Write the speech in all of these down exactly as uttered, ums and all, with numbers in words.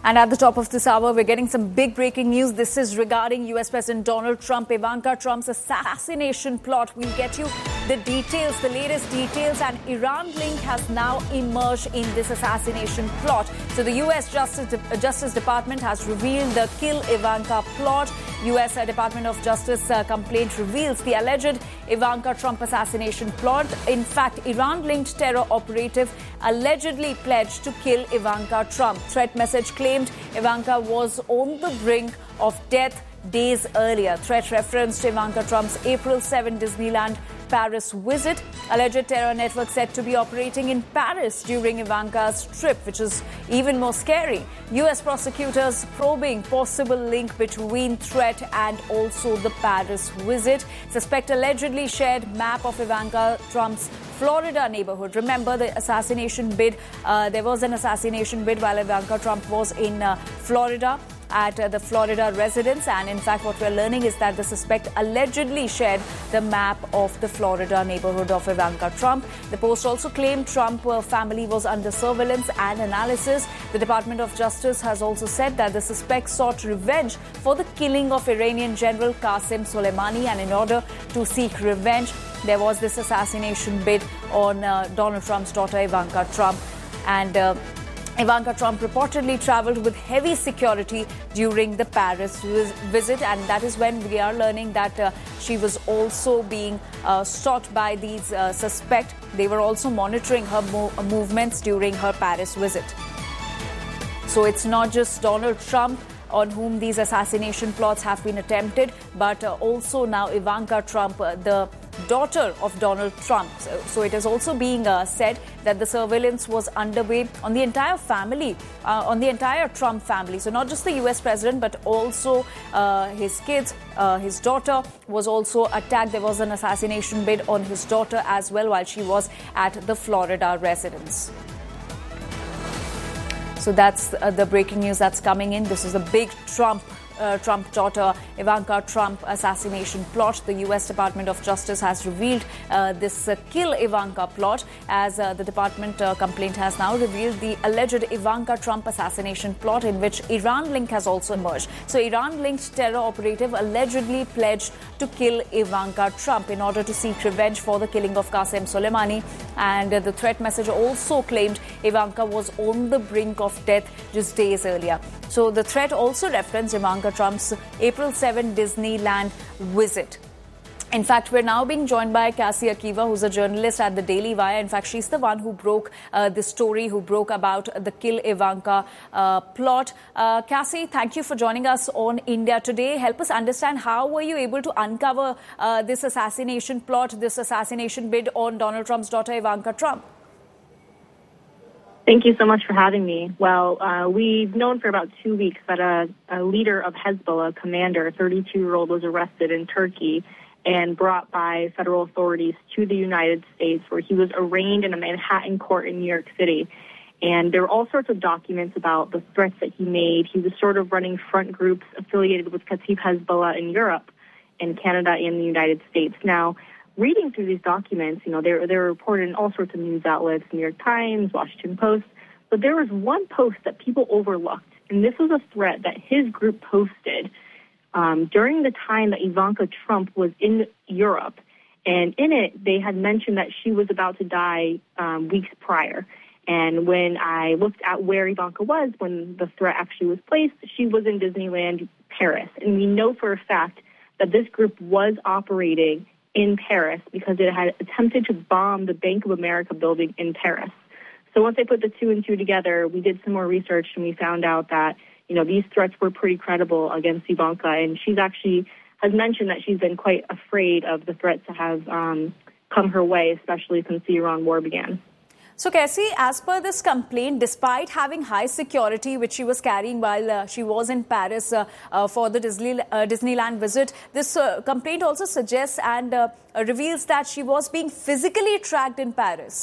And at the top of this hour, we're getting some big breaking news. This is regarding U S President Donald Trump, Ivanka Trump's assassination plot. We'll get you the details, the latest details, and Iran link has now emerged in this assassination plot. So the U S Justice, De- Justice Department has revealed the kill Ivanka plot. U S Department of Justice uh, complaint reveals the alleged Ivanka Trump assassination plot. In fact, Iran-linked terror operative allegedly pledged to kill Ivanka Trump. Threat message claimed Ivanka was on the brink of death days earlier. Threat referenced Ivanka Trump's April seventh Disneyland Paris visit. Alleged terror network said to be operating in Paris during Ivanka's trip, which is even more scary. U S prosecutors probing possible link between threat and also the Paris visit. Suspect allegedly shared map of Ivanka Trump's Florida neighborhood. Remember the assassination bid. Uh, there was an assassination bid while Ivanka Trump was in uh, Florida at uh, the Florida residence. And in fact, what we're learning is that the suspect allegedly shared the map of the Florida neighborhood of Ivanka Trump. The Post also claimed Trump uh, family was under surveillance and analysis. The Department of Justice has also said that the suspect sought revenge for the killing of Iranian General Qasem Soleimani, and in order to seek revenge, there was this assassination bid on uh, Donald Trump's daughter Ivanka Trump. And uh, Ivanka Trump reportedly traveled with heavy security during the Paris visit, and that is when we are learning that uh, she was also being uh, sought by these uh, suspects. They were also monitoring her mo- movements during her Paris visit. So it's not just Donald Trump on whom these assassination plots have been attempted, but uh, also now Ivanka Trump, uh, the daughter of Donald Trump. So, so it is also being uh, said that the surveillance was underway on the entire family, uh, on the entire Trump family. So not just the U S president, but also uh, his kids. Uh, his daughter was also attacked. There was an assassination bid on his daughter as well while she was at the Florida residence. So that's uh, the breaking news that's coming in. This is a big Trump Uh, Trump daughter Ivanka Trump assassination plot. The U S Department of Justice has revealed uh, this uh, kill Ivanka plot, as uh, the department uh, complaint has now revealed the alleged Ivanka Trump assassination plot in which Iran link has also emerged. So Iran-linked terror operative allegedly pledged to kill Ivanka Trump in order to seek revenge for the killing of Qasem Soleimani. And uh, the threat message also claimed Ivanka was on the brink of death just days earlier. So the threat also referenced Ivanka Trump's April seventh Disneyland visit. In fact, we're now being joined by Cassie Akiva, who's a journalist at the Daily Wire. In fact, she's the one who broke uh, the story, who broke about the Kill Ivanka uh, plot. Uh, Cassie, thank you for joining us on India Today. Help us understand, how were you able to uncover uh, this assassination plot, this assassination bid on Donald Trump's daughter Ivanka Trump? Thank you so much for having me. Well, uh, we've known for about two weeks that a, a leader of Hezbollah, commander, a thirty-two-year-old, was arrested in Turkey and brought by federal authorities to the United States, where he was arraigned in a Manhattan court in New York City. And there were all sorts of documents about the threats that he made. He was sort of running front groups affiliated with Kataib Hezbollah in Europe and Canada and the United States. Now, reading through these documents, you know, they're, they're reported in all sorts of news outlets, New York Times, Washington Post, but there was one post that people overlooked, and this was a threat that his group posted um, during the time that Ivanka Trump was in Europe. And in it, they had mentioned that she was about to die um, weeks prior. And when I looked at where Ivanka was when the threat actually was placed, she was in Disneyland Paris. And we know for a fact that this group was operating in Paris because it had attempted to bomb the Bank of America building in Paris. So once I put the two and two together, we did some more research and we found out that, you know, these threats were pretty credible against Ivanka. And she's actually has mentioned that she's been quite afraid of the threats that have um, come her way, especially since the Iran war began. So, Cassie, as per this complaint, despite having high security, which she was carrying while uh, she was in Paris uh, uh, for the Disney, uh, Disneyland visit, this uh, complaint also suggests and uh, reveals that she was being physically tracked in Paris.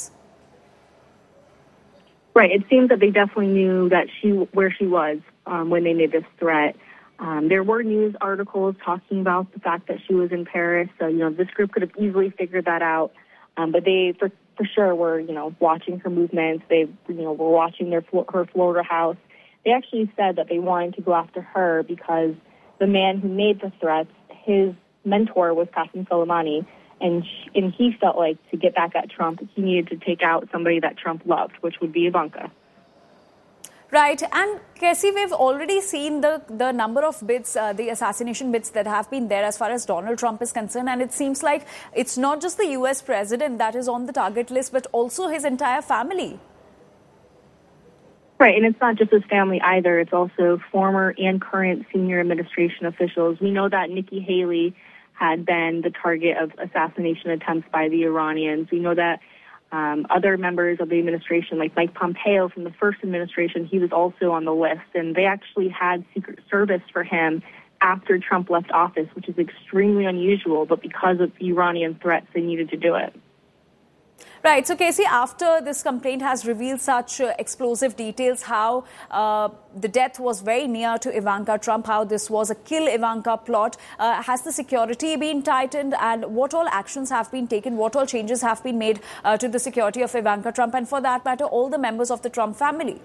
Right. It seems that they definitely knew that she where she was um, when they made this threat. Um, there were news articles talking about the fact that she was in Paris. So, you know, this group could have easily figured that out. Um, but they, for, for sure, were, you know, watching her movements. They, you know, were watching their her Florida house. they actually said that they wanted to go after her because the man who made the threats, his mentor was Qasem Soleimani, and she, and he felt like to get back at Trump, he needed to take out somebody that Trump loved, which would be Ivanka. Right. And, Casey, we've already seen the, the number of bids, uh, the assassination bids that have been there as far as Donald Trump is concerned. And it seems like it's not just the U S president that is on the target list, but also his entire family. Right. And it's not just his family either. It's also former and current senior administration officials. We know that Nikki Haley had been the target of assassination attempts by the Iranians. We know that Um, other members of the administration, like Mike Pompeo from the first administration, he was also on the list. And they actually had Secret Service for him after Trump left office, which is extremely unusual. But because of the Iranian threats, they needed to do it. Right. So, Casey, after this complaint has revealed such uh, explosive details, how uh, the death was very near to Ivanka Trump, how this was a kill Ivanka plot, uh, has the security been tightened, and what all actions have been taken, what all changes have been made uh, to the security of Ivanka Trump, and for that matter, all the members of the Trump family?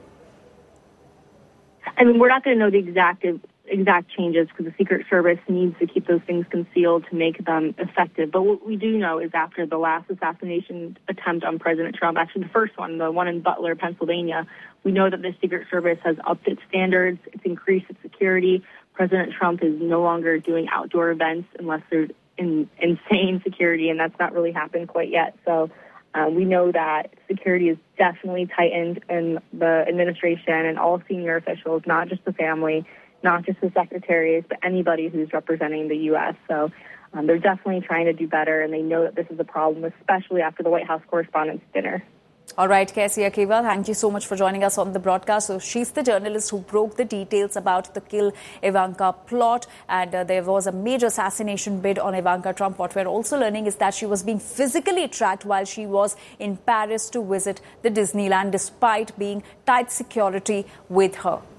I mean, we're not going to know the exact exact changes because the Secret Service needs to keep those things concealed to make them effective. But what we do know is after the last assassination attempt on President Trump, actually the first one, the one in Butler, Pennsylvania, we know that the Secret Service has upped its standards, it's increased its security. President Trump is no longer doing outdoor events unless there's in, insane security, and that's not really happened quite yet. So Uh, we know that security is definitely tightened in the administration and all senior officials, not just the family, not just the secretaries, but anybody who's representing the U S. So um, they're definitely trying to do better, and they know that this is a problem, especially after the White House Correspondents' Dinner. All right, Casey Akiva, thank you so much for joining us on the broadcast. So she's the journalist who broke the details about the kill Ivanka plot, and uh, there was a major assassination bid on Ivanka Trump. What we're also learning is that she was being physically tracked while she was in Paris to visit the Disneyland, despite being tight security with her.